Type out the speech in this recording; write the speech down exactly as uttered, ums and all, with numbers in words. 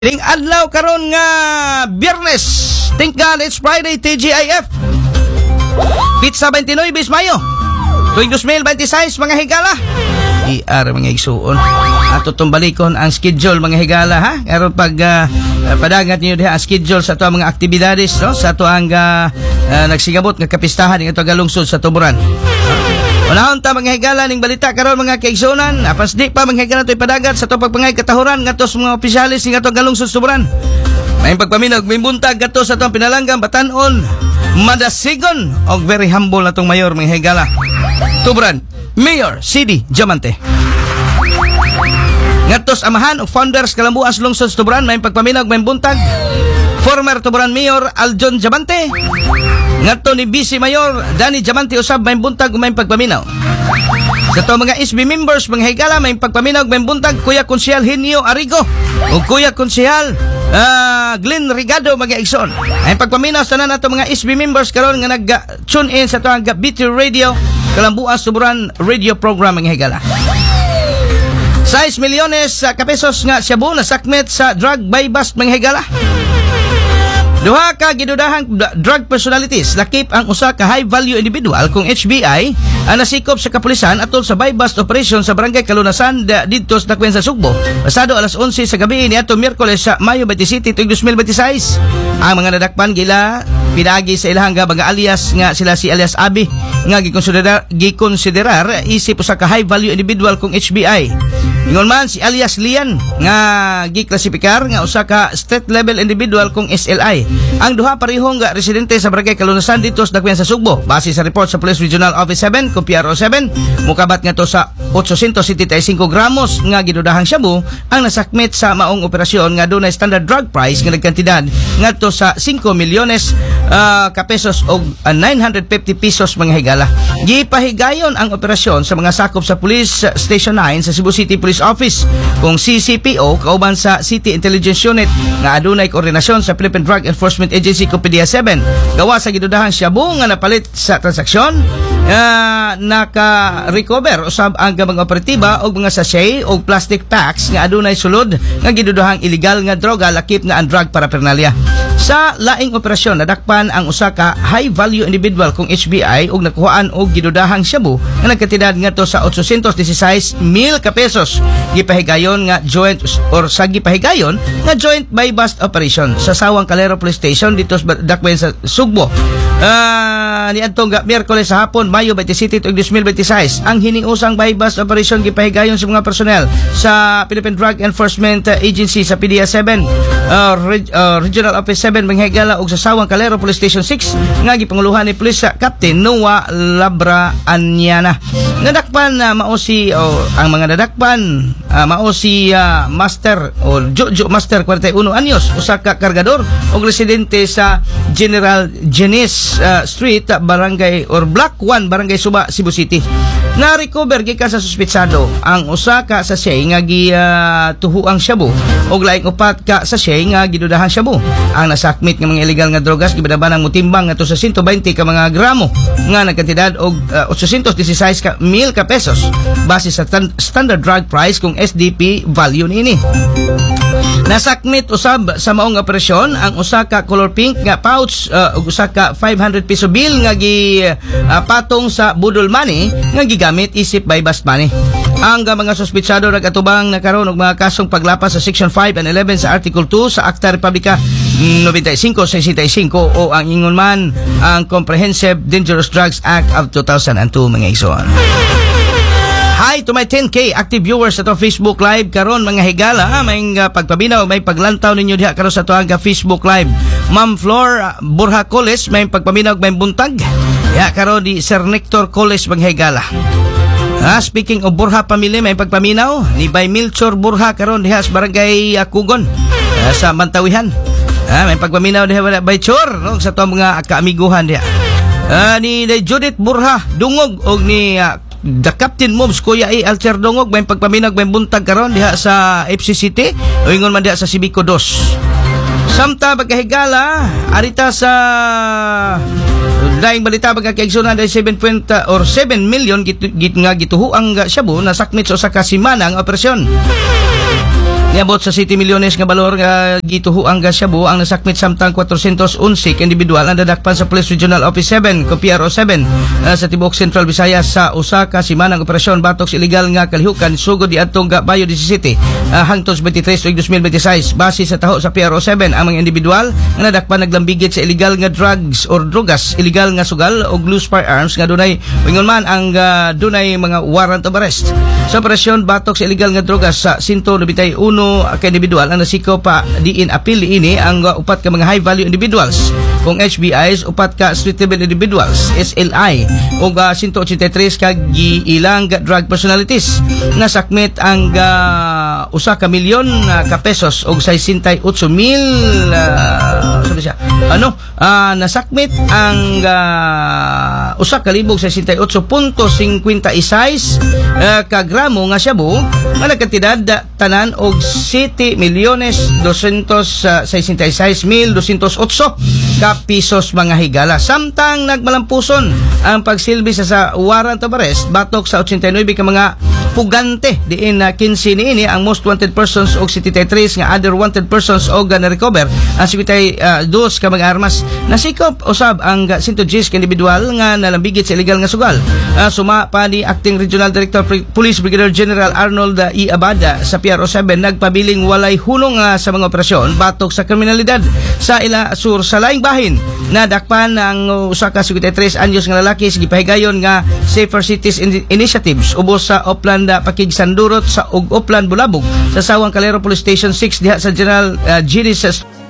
Ling adlaw karon nga Biyernes, tingkal it's Friday T G I F. Pizza twenty-nine Mayo. Tuig twenty twenty-six mga higala. I ar mga igsuon. Ato tong balikon ang schedule mga higala ha. Karon pag uh, padagat niyo diha ang schedule sa ato mga aktibidades no sa ato ang uh, uh, nagsigabot nga kapistahan ning ato galungsod sa Tuburan. Unahon ta mga higala ning balita karon mga kaigsunan, apas di pa mga higala toy padagat sa to pagpangay katahuran ngadto sa mga opisyalis ning atong galungsod Tuburan. May pagpaminag may buntag ngadto sa atong pinalanggang Batan-on, Madasigon og very humble natong mayor mga higala. Tuburan, Mayor Sidi Diamante. Ngadto sa amahan og founders kalambuas lungsod Tuburan may pagpaminag may buntag former Tuburan Mayor Aljon Diamante. Ngadto ni Vice Mayor Danny Diamante usab may buntag may pagpaminaw. Sa to mga S B members mga higala may pagpaminaw may buntag Kuya Konsehal Henio Arigo o Kuya Konsehal uh, Glenn Rigado mga igsoon. Ay pagpaminaw sa nato mga S B members karon nga nag-tune in sa to ang B T Radio Kalambuas Tuburan Radio Program mga higala. six milyones uh, kapesos nga shabu na sakmet sa drug buy bust mga higala. Duha ka gidudahang drug personalities lakip ang usa ka high value individual kung H B I ang nasikop sa kapulisan atol sa buy bust operation sa barangay Kalunasan didto sa Dakwen sa Sugbo pasado alas onse sa gabi niadto Miyerkules sa Mayo twenty-seven tuig twenty twenty-six. Ang mga nadakpan gila pinagi sa ilahang mga alias nga sila si alias Abi nga gikonsiderar gikonsiderar isip usa ka high value individual kung H B I. Ingon man si alias Lian nga giklasifikar nga usa ka state level individual kung S L I. Ang duha parehong nga residente sa barangay Kalunasan dito sa Dakwen sa Sugbo. Base sa report sa Police Regional Office seven kung P R O seven, mukabat nga to sa eight hundred seventy-five gramos nga gidudahang shabu ang nasakmit sa maong operasyon nga dunay standard drug price nga nagkantidad ngadto sa five milyones uh, ka pesos og uh, nine hundred fifty pesos mga higala. Gipahigayon ang operasyon sa mga sakop sa Police Station nine sa Cebu City Police Office kung C C P O kauban sa City Intelligence Unit nga adunay koordinasyon sa Philippine Drug Enforcement Agency kung P D S seven. Gawa sa gidudahang shabu nga napalit sa transaksyon uh, naka-recover usab ang mga operatiba og mga sachet og plastic packs nga adunay sulod nga gidudahang illegal nga droga lakip na ang drug paraphernalia. Sa laing operasyon nadakpan ang usa ka high value individual kung H B I og nakuhaan og gidudahang shabu nga nagkantidad ngadto sa eight hundred sixteen mil ka pesos. Gipahigayon nga joint or sa gipahigayon nga joint buy bust operation sa Sawang Calero Police Station dito sa Dakwen sa Sugbo. Uh, niadtong Miyerkules sa hapon Mayo twenty-seven tuig twenty twenty-six ang hiniusang buy bust operation gipahigayon sa mga personnel sa Philippine Drug Enforcement Agency sa P D S seven uh, Reg, uh, Regional Office seven manghigala og sa Sawang Calero Police Station six nga gipanguluhan ni Police Captain Noah Labra Anyana. Nadakpan na uh, mao si oh, ang mga nadakpan uh, mao si uh, Master o Jojo Master forty-one anyos usa ka kargador og residente sa General Genes uh, Street Barangay or Block one Barangay Suba Cebu City. Na-recover gikan sa suspetsado ang usa ka sachet nga gituhuang uh, shabu og laing upat ka sachet nga gidudahang shabu. Ang nasakmit nga mga illegal nga drogas gibadaban ang mutimbang ngadto sa one hundred twenty ka mga gramo nga nagkantidad og uh, eight hundred sixteen ka mil ka pesos base sa tan- standard drug price kung S D P value niini. Nasakmit usab sa maong operasyon ang usa ka color pink nga pouch uh, ug usa ka five hundred peso bill nga gi uh, patong sa budol money nga gigamit isip buy bust money. Ang mga suspetsado nagatubang na karon og mga kasong paglapas sa Section five and eleven sa Article two sa Acta Republica ninety-five sixty-five o ang ingon man ang Comprehensive Dangerous Drugs Act of two thousand two mga igsoon. Hi to my ten K active viewers sa to Facebook Live karon mga higala ha, may uh, pagpabinaw may paglantaw ninyo diha karon sa to ang Facebook Live. Ma'am Flor uh, Burha Coles may pagpaminaw may buntag ya karon di Sir Nector Coles mga higala. Ah, speaking of Burha family may pagpaminaw ni Bay Milchor Burha karon diha sa barangay uh, Kugon uh, sa Mantawihan. Ah, may pagpaminaw diha Bay Chor no, sa to mga kaamiguhan diha. Ah, ni Judith Burha Dungog og ni uh, The Captain Moves Kuya A. Alcher Dongog may pagpaminag may buntag karon diha sa F C City o ingon man diha sa Sibico two. Samta pagkahigala arita sa daing balita pagkakaigsunan dahil seven point or seven million git, git nga gituho ang shabu na sakmit sa usa ka semana ang operasyon. Niabot sa City Milyones nga balor nga gituhuang ga Shabu ang nasakmit samtang four hundred eleven ka individual ang nadakpan sa Police Regional Office seven o P R O seven uh, sa tibuok Central Visayas sa usa ka simanang operasyon batok sa illegal nga kalihukan sugod diadtong Bayo seventeen uh, hangtod sa twenty-three ug twenty twenty-six. Base sa taho sa P R O seven ang mga individual nga nadakpan naglambigit sa illegal nga drugs or drogas, illegal nga sugal o loose firearms nga dunay wingon man ang uh, dunay mga warrant of arrest. Sa operasyon batok sa illegal nga drogas sa one ninety-one ka individual ang nasiko pa diin apil ini ang uh, upat ka mga high value individuals kung H B Is, upat ka street level individuals S L I ug uh, one eighty-three ka giilang drug personalities nga sakmit ang uh, usa ka milyon uh, ka pesos og sixty-eight mil uh, sabi siya ano uh, nasakmit ang uh, usa ka libog sixty-eight point fifty-six uh, ka gramo nga shabu nga nagkantidad tanan og siete milyones doscientos sesenta y seis mil doscientos ocho ka pisos mga higala. Samtang nagmalampuson ang pagsilbi sa, sa warrant of arrest batok sa eighty-nine ka mga pugante diin na fifteen niini ang most wanted persons og seventy-three nga other wanted persons og na recover ang seventy-two ka mga armas. Nasikop usab ang one hundred ten ka individual nga nalambigit sa illegal nga sugal. Uh, suma pa ni Acting Regional Director Police Brigadier General Arnold E. Abada sa P R O seven nagpabiling walay hunong uh, sa mga operasyon batok sa kriminalidad sa ila sur sa laing bahin. Nadakpan ang usa ka seventy-three anyos nga lalaki sa gipahigayon nga Safer Cities Initiatives ubos sa Opland uh, Pakigsandurot sa ug Opland Bulabog sa Sawang Calero Police Station six diha sa General uh, G D S